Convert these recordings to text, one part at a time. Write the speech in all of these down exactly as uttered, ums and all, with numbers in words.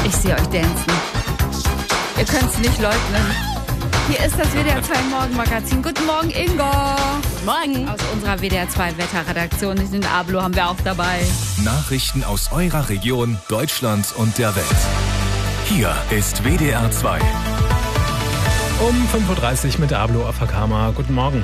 Ich sehe euch dancen. Ihr könnt es nicht leugnen. Hier ist das W D R zwei Morgenmagazin. Guten Morgen, Ingo. Guten Morgen. Aus unserer W D R zwei Wetterredaktion. Den Ablo haben wir auch dabei. Nachrichten aus eurer Region, Deutschland und der Welt. Hier ist W D R zwei. Um fünf Uhr dreißig mit Ablo Afakama. Guten Morgen.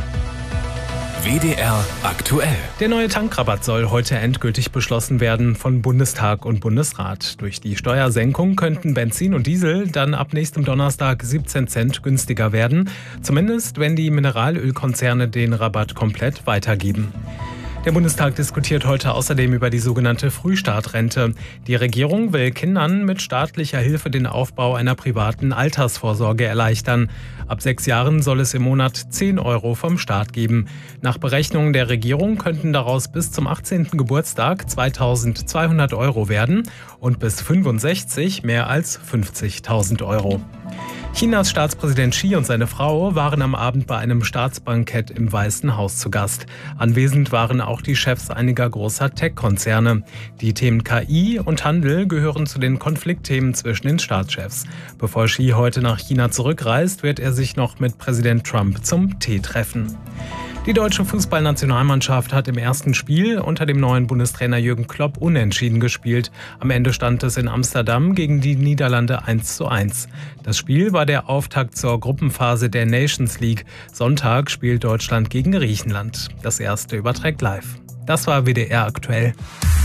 W D R aktuell. Der neue Tankrabatt soll heute endgültig beschlossen werden von Bundestag und Bundesrat. Durch die Steuersenkung könnten Benzin und Diesel dann ab nächstem Donnerstag siebzehn Cent günstiger werden. Zumindest, wenn die Mineralölkonzerne den Rabatt komplett weitergeben. Der Bundestag diskutiert heute außerdem über die sogenannte Frühstartrente. Die Regierung will Kindern mit staatlicher Hilfe den Aufbau einer privaten Altersvorsorge erleichtern. Ab sechs Jahren soll es im Monat zehn Euro vom Staat geben. Nach Berechnungen der Regierung könnten daraus bis zum achtzehnten Geburtstag zweitausendzweihundert Euro werden und bis fünfundsechzig mehr als fünfzigtausend Euro. Chinas Staatspräsident Xi und seine Frau waren am Abend bei einem Staatsbankett im Weißen Haus zu Gast. Anwesend waren auch die Chefs einiger großer Tech-Konzerne. Die Themen K I und Handel gehören zu den Konfliktthemen zwischen den Staatschefs. Bevor Xi heute nach China zurückreist, wird er sich noch mit Präsident Trump zum Tee treffen. Die deutsche Fußballnationalmannschaft hat im ersten Spiel unter dem neuen Bundestrainer Jürgen Klopp unentschieden gespielt. Am Ende stand es in Amsterdam gegen die Niederlande eins zu eins. Das Spiel war der Auftakt zur Gruppenphase der Nations League. Sonntag spielt Deutschland gegen Griechenland. Das erste überträgt live. Das war W D R aktuell.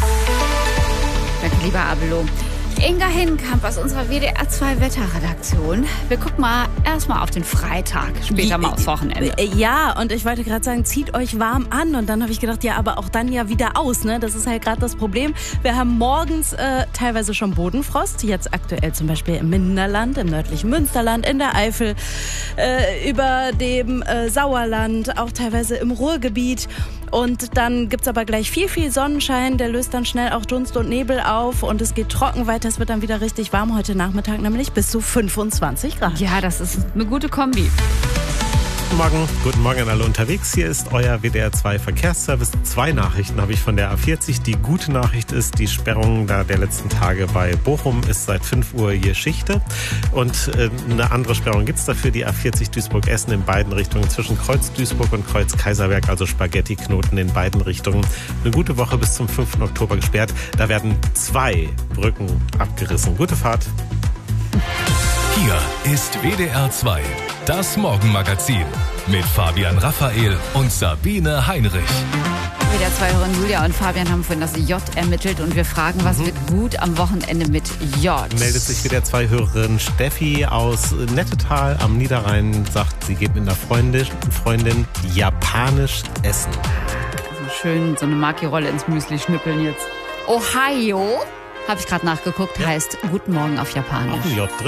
Danke, lieber Abelo. Inga Hinkamp aus unserer W D R zwei Wetterredaktion. Wir gucken mal erstmal auf den Freitag, später mal aufs Wochenende. Ja, und ich wollte gerade sagen, zieht euch warm an. Und dann habe ich gedacht, ja, aber auch dann ja wieder aus. Ne? Das ist halt gerade das Problem. Wir haben morgens äh, teilweise schon Bodenfrost. Jetzt aktuell zum Beispiel im Minderland, im nördlichen Münsterland, in der Eifel, äh, über dem äh, Sauerland, auch teilweise im Ruhrgebiet. Und dann gibt's aber gleich viel, viel Sonnenschein. Der löst dann schnell auch Dunst und Nebel auf. Und es geht trocken weiter. Es wird dann wieder richtig warm heute Nachmittag, nämlich bis zu fünfundzwanzig Grad. Ja, das ist eine gute Kombi. Guten Morgen, guten Morgen an alle unterwegs. Hier ist euer W D R zwei Verkehrsservice. Zwei Nachrichten habe ich von der A vierzig. Die gute Nachricht ist, die Sperrung da der letzten Tage bei Bochum ist seit fünf Uhr hier Schichte. Und äh, eine andere Sperrung gibt es dafür, die A vierzig Duisburg-Essen in beiden Richtungen zwischen Kreuz Duisburg und Kreuz Kaiserberg, also Spaghetti-Knoten in beiden Richtungen. Eine gute Woche bis zum fünften Oktober gesperrt. Da werden zwei Brücken abgerissen. Gute Fahrt. Hier ist W D R zwei, das Morgenmagazin mit Fabian Raphael und Sabine Heinrich. W D R zwei-Hörerin Julia und Fabian haben vorhin das J ermittelt und wir fragen, was mhm. wird gut am Wochenende mit J? Meldet sich W D R zwei-Hörerin Steffi aus Nettetal am Niederrhein, sagt, sie geht mit einer Freundin, Freundin japanisch essen. Also schön so eine Maki-Rolle ins Müsli schnippeln jetzt. Ohio, habe ich gerade nachgeguckt, ja. heißt Guten Morgen auf Japanisch. Auch ein J drin.